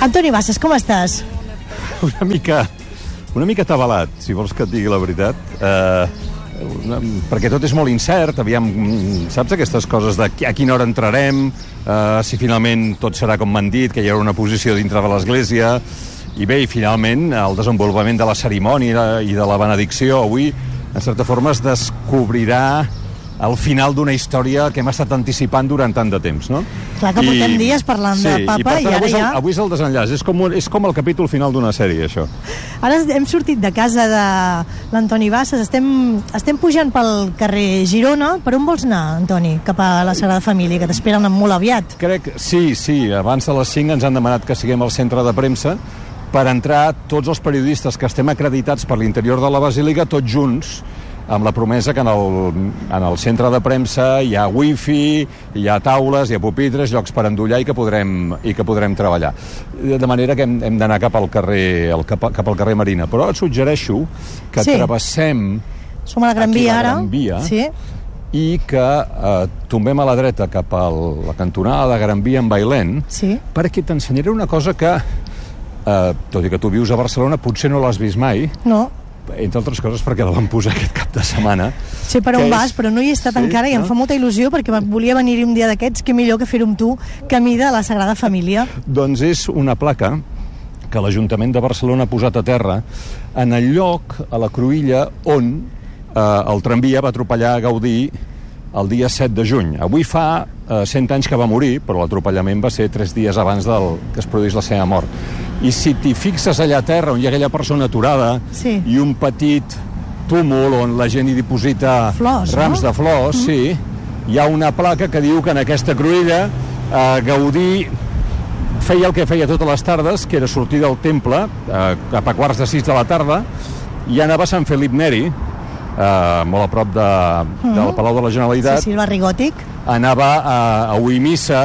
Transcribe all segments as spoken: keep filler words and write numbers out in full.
Antoni Bassas, com estàs? Una mica, una mica atabalat, si vols que et digui la veritat. Eh, una, perquè tot és molt incert, aviam, saps aquestes coses de a quina hora entrarem, eh, si finalment tot serà com m'han dit, que hi haurà una posició dintre de l'església, i bé, i finalment el desenvolupament de la cerimònia i de la benedicció avui, en certa forma, es descobrirà al final d'una història que hem estat anticipant durant tant de temps, no? Clar que portem I, dies parlant sí, de papa i, per tant, i ara avui és el, ja... avui és el desenllaç, és com, és com el capítol final d'una sèrie, això. Ara hem sortit de casa de l'Antoni Bassas, estem, estem pujant pel carrer Girona. Per on vols anar, Antoni? Cap a la Sagrada Família, que t'esperen molt aviat. Crec, sí, sí, abans de les cinc ens han demanat que siguem al centre de premsa per entrar tots els periodistes que estem acreditats per l'interior de la Basílica, tots junts, amb la promesa que en el, en el centre de premsa hi ha wifi, hi ha taules, hi ha pupitres, llocs per endollar i que podrem, i que podrem treballar. De manera que hem, hem d'anar cap al carrer el, cap, cap al carrer Marina. Però et suggereixo que sí. travessem Som a la Gran Via, ara. Gran Via, sí. i que eh, tombem a la dreta cap a la cantonada de Gran Via en Bailén, sí. perquè t'ensenyaré una cosa que, eh, tot i que tu vius a Barcelona, potser no l'has vist mai. No. Entre altres coses perquè la vam posar aquest cap de setmana. Sé per on és... vas, però no hi he estat sí, encara i no? Em fa molta il·lusió perquè volia venir un dia d'aquests, que millor que fer-ho amb tu, camí de la Sagrada Família. Doncs és una placa que l'Ajuntament de Barcelona ha posat a terra en el lloc, a la cruïlla, on eh, el tramvia va atropellar Gaudí el dia set de juny. Avui fa eh, cent anys que va morir, però l'atropellament va ser tres dies abans del que es produís la seva mort. I si t'hi fixes allà a terra, on hi ha aquella persona aturada, sí. i un petit túmul on la gent hi diposita flors, rams no? de flors, mm. sí, hi ha una placa que diu que en aquesta cruïlla eh, Gaudí feia el que feia totes les tardes, que era sortir del temple eh, cap a quarts de sis de la tarda, i anava a Sant Felip Neri, eh, molt a prop de, mm. del Palau de la Generalitat. Sí, sí, el barri gòtic. Anava a, a oir missa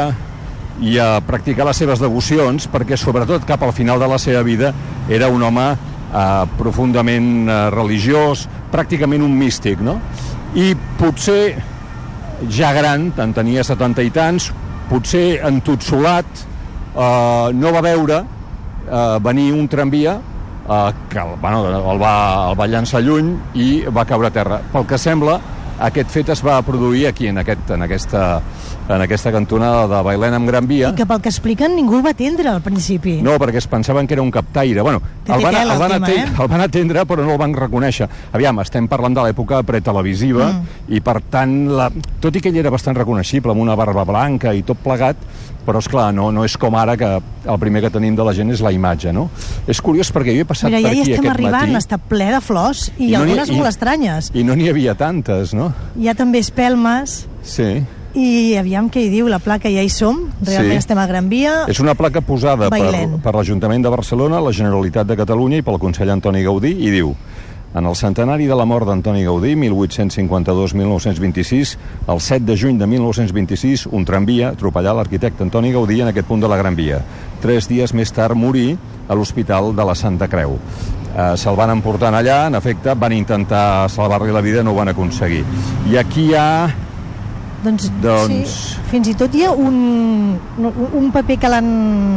i a practicar les seves devocions, perquè sobretot cap al final de la seva vida era un home eh, profundament eh, religiós, pràcticament un místic, no? I potser ja gran, en tenia setanta i tants, potser entotsolat, eh, no va veure eh, venir un tramvia eh, que bueno, el, va, el va llançar lluny i va caure a terra. Pel que sembla, aquest fet es va produir aquí, en, aquest, en, aquesta, en aquesta cantonada de Bailén amb Gran Via. I que pel que expliquen ningú el va atendre al principi. No, perquè es pensaven que era un captaire. Bueno, el van, el, van atendre, eh? el van atendre, però no el van reconèixer. Aviam, estem parlant de l'època pretelevisiva, mm. i per tant, la, tot i que ell era bastant reconeixible, amb una barba blanca i tot plegat, però esclar, no, no és com ara que el primer que tenim de la gent és la imatge, no? És curiós perquè jo he passat Mira, per ja aquí aquest matí... Mira, ja estem arribant, està ple de flors i, i algunes no molt estranyes. I no n'hi havia tantes, no? Hi ha també espelmes. Sí. I aviam què hi diu, la placa ja hi som, realment sí. Estem a Gran Via. És una placa posada per, per l'Ajuntament de Barcelona, la Generalitat de Catalunya i pel conseller Antoni Gaudí, i diu: en el centenari de la mort d'Antoni Gaudí, mil vuit-cents cinquanta-dos a mil nou-cents vint-i-sis, el set de juny de mil nou-cents vint-i-sis, un tramvia atropellà l'arquitecte Antoni Gaudí en aquest punt de la Gran Via. Tres dies més tard morí a l'Hospital de la Santa Creu. Eh, Se'l van emportar allà, en efecte, van intentar salvar-li la vida, no ho van aconseguir. I aquí hi ha... Doncs, doncs... sí, fins i tot hi ha un, un paper que l'han...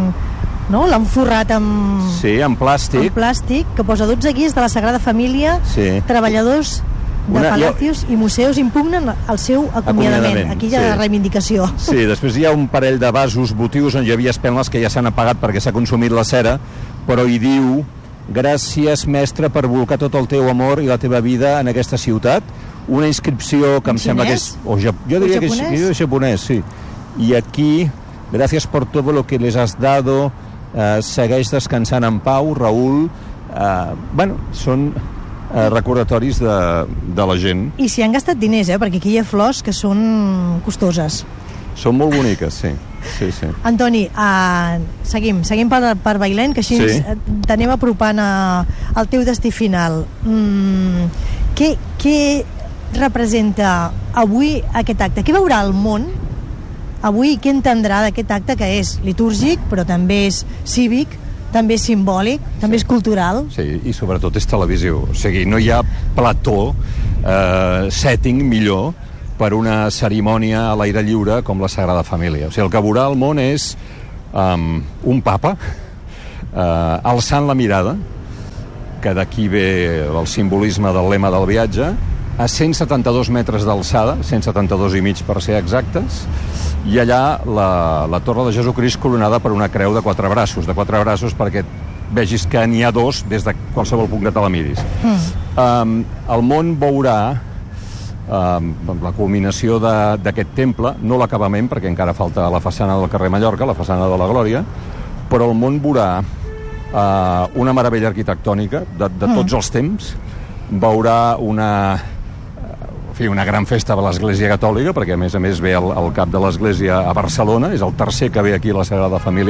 No? L'han forrat amb... Sí, amb plàstic. Amb plàstic, que posa dotze guies de la Sagrada Família, sí. Treballadors de Una, palacios jo... i museus impugnen el seu acomiadament. acomiadament Aquí hi ha sí. reivindicació. Sí, després hi ha un parell de vasos votius on hi havia espelmes que ja s'han apagat perquè s'ha consumit la cera, però hi diu: gràcies, mestre, per volcar tot el teu amor i la teva vida en aquesta ciutat. Una inscripció que em xinès? sembla que és... O ja, jo diria que és, que és japonès, sí. I aquí, gràcies por todo lo que les has dado, eh, segueix descansant en pau, Raül. Eh, bueno, són eh, recordatoris de, de la gent. I s'hi han gastat diners, eh? Perquè aquí hi ha flors que són costoses. Són molt boniques, sí. Sí, sí. Antoni, uh, seguim, seguim per, per Bailén, que així sí. t'anem apropant a, al teu destí final. Mm, què, què representa avui aquest acte? Què veurà el món avui? Què entendrà d'aquest acte que és litúrgic, però també és cívic, també és simbòlic, també sí. és cultural? Sí, i sobretot és televisió. O sigui, no hi ha plató, eh, setting millor per una cerimònia a l'aire lliure com la Sagrada Família. O sigui, el que veurà el món és um, un papa eh, alçant la mirada, que d'aquí ve el simbolisme del lema del viatge, a cent setanta-dos metres d'alçada, cent setanta-dos i mig per ser exactes, i allà la, la Torre de Jesucrist coronada per una creu de quatre braços, de quatre braços perquè vegis que n'hi ha dos des de qualsevol punt que te la miris. Mm. Um, el món veurà um, la culminació d'aquest temple, no l'acabament, perquè encara falta la façana del carrer Mallorca, la façana de la Glòria, però el món veurà uh, una meravella arquitectònica de, de tots mm. els temps, veurà una... En fi, una gran festa a l'Església Catòlica, perquè a més a més ve el, el cap de l'Església a Barcelona, és el tercer que ve aquí a la Sagrada Família.